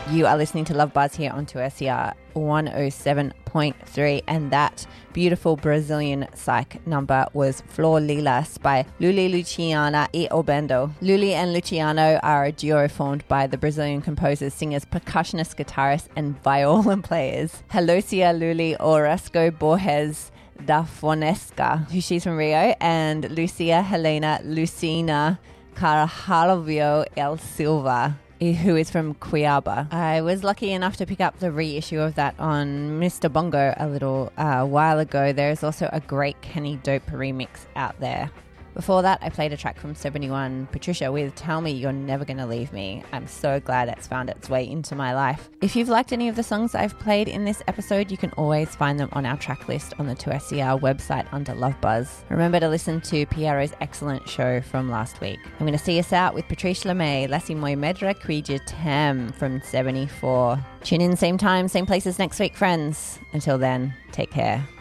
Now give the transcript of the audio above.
You are listening to Love Buzz here on 2SER 107.3, and that beautiful Brazilian psych number was Flor Lilas by Luli Luciana e Obendo. Luli and Luciano are a duo formed by the Brazilian composers, singers, percussionists, guitarists, and viola players. Helocia Luli Orozco Borges da Fornesca, who she's from Rio, and Lucia Helena Lucina Carvalho El Silva, who is from Cuiabá. I was lucky enough to pick up the reissue of that on Mr. Bongo a little while ago. There's also a great Kenny Dope remix out there. Before that, I played a track from 71 Patricia with Tell Me You're Never Gonna Leave Me. I'm so glad it's found its way into my life. If you've liked any of the songs I've played in this episode, you can always find them on our track list on the 2SER website under Love Buzz. Remember to listen to Piero's excellent show from last week. I'm going to see us out with Patrice Lemay, Lassie Moi Medra Quija Tam from 74. Tune in same time, same places next week, friends. Until then, take care.